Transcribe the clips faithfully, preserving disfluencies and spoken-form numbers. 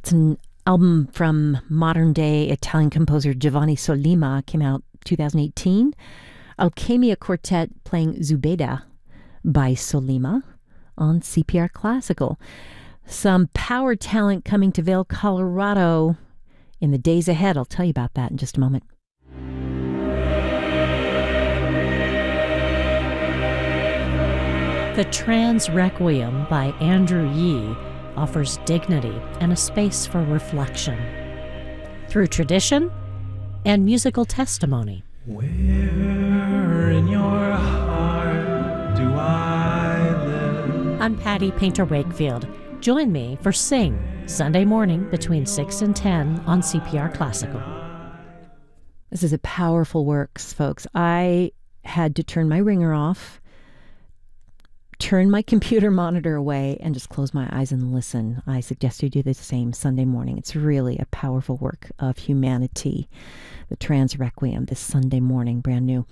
It's an album from modern-day Italian composer Giovanni Sollima. Came out two thousand eighteen. Alchemia Quartet playing Zubeida by Sollima on C P R Classical. Some power talent coming to Vail, Colorado in the days ahead. I'll tell you about that in just a moment. The Trans Requiem by Andrew Yee offers dignity and a space for reflection through tradition and musical testimony. Where in your heart do I live? I'm Patty Painter Wakefield. Join me for Sing, Sunday morning between six and ten on C P R Classical. This is a powerful works, folks. I had to turn my ringer off, turn my computer monitor away, and just close my eyes and listen. I suggest you do the same Sunday morning. It's really a powerful work of humanity. The Trans Requiem, this Sunday morning, brand new.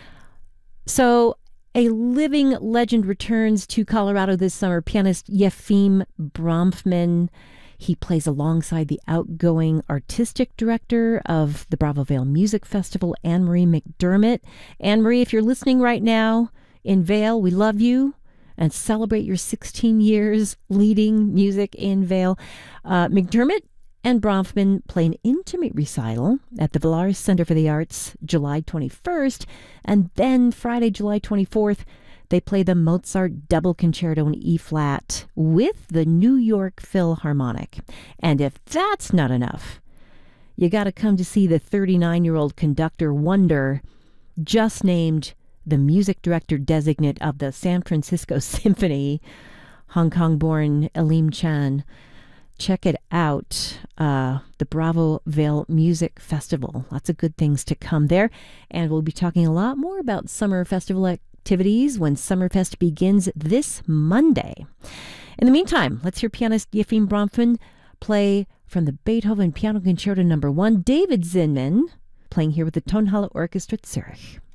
So, a living legend returns to Colorado this summer. Pianist Yefim Bronfman. He plays alongside the outgoing artistic director of the Bravo Vail Music Festival, Anne-Marie McDermott. Anne-Marie, if you're listening right now in Vail, we love you and celebrate your sixteen years leading music in Vail. Uh, McDermott and Bronfman play an intimate recital at the Valaris Center for the Arts July twenty-first, and then Friday, July twenty-fourth, they play the Mozart Double Concerto in E-flat with the New York Philharmonic. And if that's not enough, you got to come to see the thirty-nine-year-old conductor wonder, just named the music director designate of the San Francisco Symphony, Hong Kong-born Elim Chan. Check it out, uh, the Bravo Vail Music Festival. Lots of good things to come there. And we'll be talking a lot more about summer festival activities when Summerfest begins this Monday. In the meantime, let's hear pianist Yefim Bronfman play from the Beethoven Piano Concerto Number One. David Zinman playing here with the Tonhalle Orchestra Zurich.